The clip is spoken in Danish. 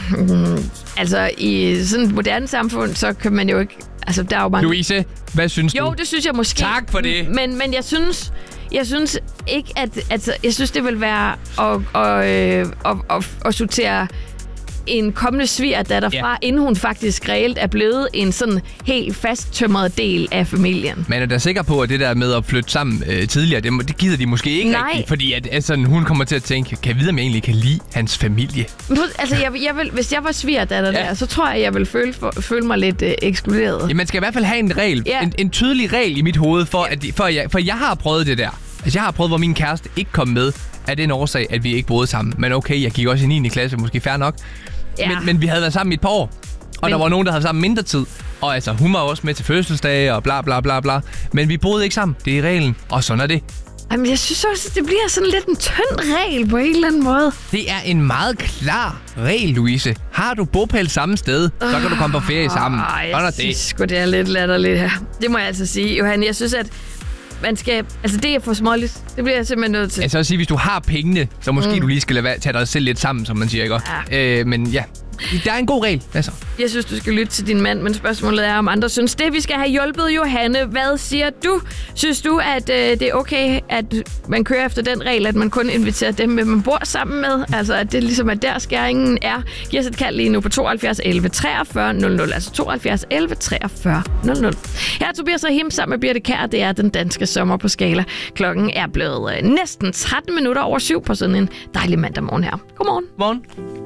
Altså, i sådan et moderne samfund, så kan man jo ikke... Altså, der er jo mange... Louise, hvad synes du? Jo, det synes jeg måske. Tak for det. Men jeg synes ikke, at... Altså, jeg synes, det vil være at sortere en kommende svigerdatter fra, inden hun faktisk reelt er blevet en sådan helt fasttømret del af familien. Man er da sikker på, at det der med at flytte sammen tidligere, det gider de måske ikke rigtigt, fordi at hun kommer til at tænke, kan jeg vide, om jeg egentlig kan lide hans familie? Altså, jeg vil, hvis jeg var svigerdatter der, så tror jeg vil føle mig lidt ekskluderet. Ja, man skal i hvert fald have en regel, en tydelig regel i mit hoved, for jeg har prøvet det der. Altså, jeg har prøvet, hvor min kæreste ikke kom med af den årsag, at vi ikke boede sammen. Men okay, jeg gik også i 9. klasse, måske fair nok. Ja. Men vi havde været sammen i et par år, og der var nogen, der havde sammen mindre tid. Og altså, hun var også med til fødselsdage og bla bla bla bla. Men vi boede ikke sammen. Det er reglen, og sådan er det. Jamen, jeg synes også, det bliver sådan lidt en tynd regel på en eller anden måde. Det er en meget klar regel, Louise. Har du bopæl samme sted, så kan du komme på ferie sammen. Jeg synes sgu, det er lidt latterligt her. Det må jeg altså sige, Johan. Jeg synes, at man skal... Altså, det er for småligt. Det bliver jeg simpelthen nødt til. Altså, at sige, hvis du har pengene, så måske du lige skal tage dig selv lidt sammen, som man siger, ikke? Ja. Men ja, der er en god regel, altså. Jeg synes, du skal lytte til din mand, men spørgsmålet er, om andre synes det. Vi skal have hjulpet Johanne. Hvad siger du? Synes du, at det er okay, at man kører efter den regel, at man kun inviterer dem, man bor sammen med? Altså, at det ligesom er der skæringen er. Giv os et kald lige nu på 72 11 43 00. Altså 72 11 43 00. Her er Tobias Rahim sammen med Birte Kjær. Det er den danske sommer på Skala. Klokken er blevet næsten 13 minutter over 7 på sådan en dejlig mandag morgen her. Godmorgen. Morgen.